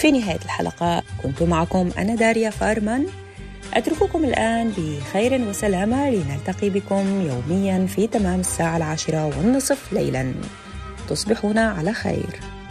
في نهاية الحلقة كنت معكم أنا داريا فارمان، أترككم الآن بخير وسلامة، لنلتقي بكم يوميا في تمام الساعة 10:30 ليلا. تصبحون على خير.